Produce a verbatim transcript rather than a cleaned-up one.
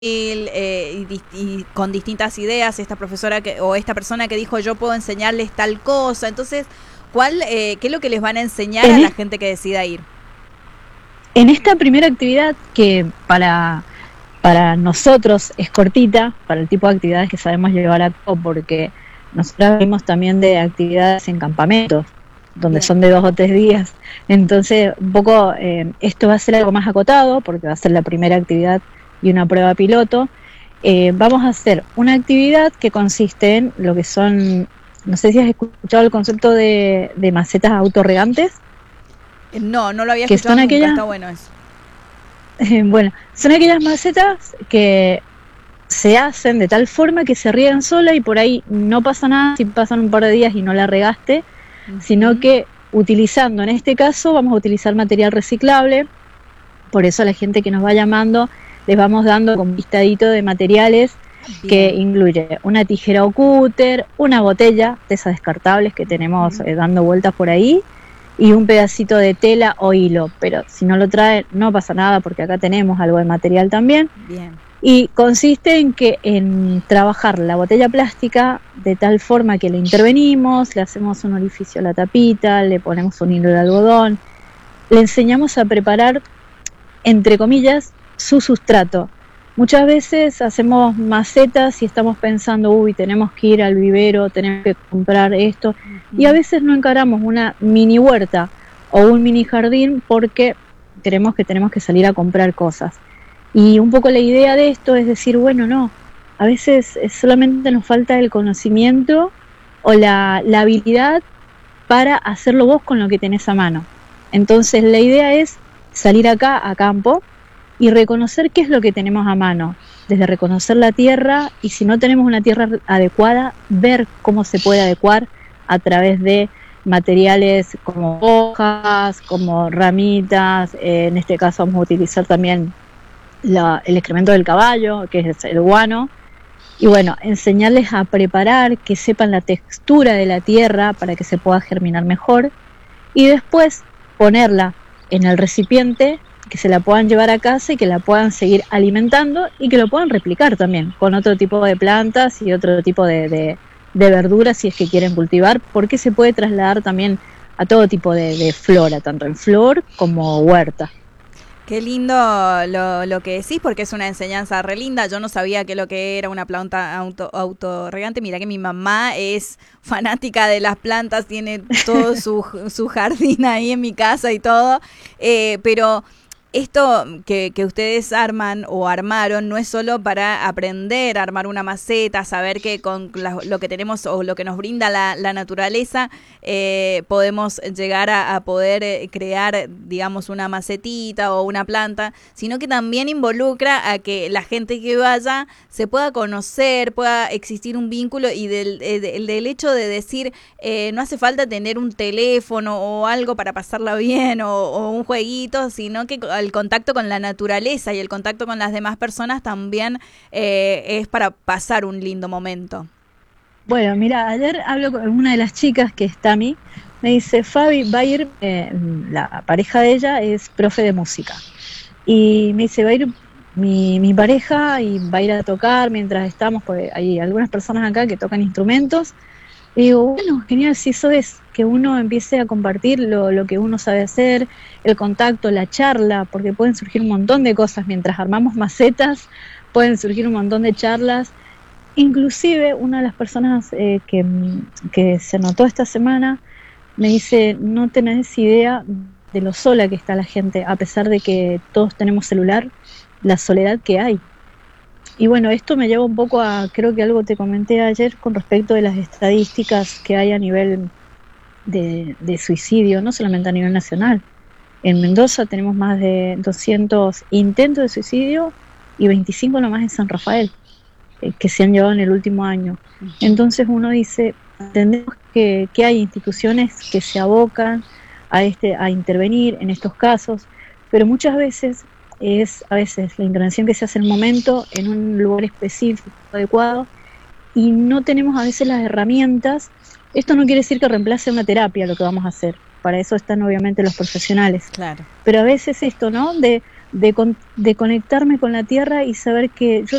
eh, y, dis- y con distintas ideas, esta profesora que, o esta persona que dijo yo puedo enseñarles tal cosa. Entonces, ¿cuál, eh, qué es lo que les van a enseñar En, a la es- gente que decida ir? en esta primera actividad que para, para nosotros es cortita, para el tipo de actividades que sabemos llevar a cabo, porque nosotros venimos también de actividades en campamentos, donde Bien, son de dos o tres días. Entonces, un poco eh, esto va a ser algo más acotado, porque va a ser la primera actividad y una prueba piloto. Eh, vamos a hacer una actividad que consiste en lo que son, no sé si has escuchado el concepto de, de macetas autorregantes, Eh, no, no lo había que escuchado son nunca, aquellas, está bueno eso. bueno, son aquellas macetas que se hacen de tal forma que se riegan sola y por ahí no pasa nada si pasan un par de días y no la regaste, sino Ujú. que utilizando, en este caso vamos a utilizar material reciclable. Por eso a la gente que nos va llamando les vamos dando un listadito de materiales que Bien. incluye una tijera o cúter, una botella de esas descartables que tenemos Ujú. eh, dando vueltas por ahí, y un pedacito de tela o hilo. Pero si no lo trae no pasa nada, porque acá tenemos algo de material también. Bien. Y consiste en que en trabajar la botella plástica de tal forma que le intervenimos, le hacemos un orificio a la tapita, le ponemos un hilo de algodón, le enseñamos a preparar, entre comillas, su sustrato. Muchas veces hacemos macetas y estamos pensando, uy, tenemos que ir al vivero, tenemos que comprar esto, y a Ujú. veces no encaramos una mini huerta o un mini jardín porque creemos que tenemos que salir a comprar cosas. Y un poco la idea de esto es decir, bueno, no, a veces solamente nos falta el conocimiento o la, la habilidad para hacerlo vos con lo que tenés a mano. Entonces la idea es salir acá a campo y reconocer qué es lo que tenemos a mano, desde reconocer la tierra, y si no tenemos una tierra adecuada, ver cómo se puede adecuar a través de materiales como hojas, como ramitas. Eh, en este caso vamos a utilizar también la, el excremento del caballo, que es el guano. Y bueno, enseñarles a preparar, que sepan la textura de la tierra para que se pueda germinar mejor, y después ponerla en el recipiente, que se la puedan llevar a casa y que la puedan seguir alimentando y que lo puedan replicar también con otro tipo de plantas y otro tipo de, de, de verduras si es que quieren cultivar, porque se puede trasladar también a todo tipo de, de flora, tanto en flor como huerta. Qué lindo lo, lo que decís, porque es una enseñanza re linda. Yo no sabía que lo que era una planta auto, autorregante. Mira que mi mamá es fanática de las plantas, tiene todo su, su jardín ahí en mi casa y todo. Eh, pero esto que, que ustedes arman o armaron no es solo para aprender a armar una maceta, saber que con la, lo que tenemos o lo que nos brinda la, la naturaleza eh, podemos llegar a, a poder eh, crear, digamos, una macetita o una planta, sino que también involucra a que la gente que vaya se pueda conocer, pueda existir un vínculo, y del, del, del hecho de decir, eh, no hace falta tener un teléfono o algo para pasarla bien, o, o un jueguito, sino que el contacto con la naturaleza y el contacto con las demás personas también eh, es para pasar un lindo momento. Bueno, mira, ayer hablo con una de las chicas que está a mí, me dice, Fabi, va a ir, eh, la pareja de ella es profe de música, y me dice, va a ir mi, mi pareja y va a ir a tocar mientras estamos, porque hay algunas personas acá que tocan instrumentos. Y digo, bueno, genial, si eso es, que uno empiece a compartir lo, lo que uno sabe hacer, el contacto, la charla, porque pueden surgir un montón de cosas mientras armamos macetas, pueden surgir un montón de charlas. Inclusive una de las personas eh, que, que se notó esta semana me dice, no tenés idea de lo sola que está la gente, a pesar de que todos tenemos celular, la soledad que hay. Y bueno, esto me lleva un poco a, creo que algo te comenté ayer con respecto de las estadísticas que hay a nivel de, de suicidio, no solamente a nivel nacional. En Mendoza tenemos más de doscientos intentos de suicidio y veinticinco nomás en San Rafael, eh, que se han llevado en el último año. Entonces uno dice, entendemos que, que hay instituciones que se abocan a, este, a intervenir en estos casos, pero muchas veces es a veces la intervención que se hace en el momento, en un lugar específico, adecuado, y no tenemos a veces las herramientas. Esto no quiere decir que reemplace una terapia lo que vamos a hacer, para eso están obviamente los profesionales, Claro. pero a veces esto, ¿no? De de, con, de conectarme con la tierra y saber que yo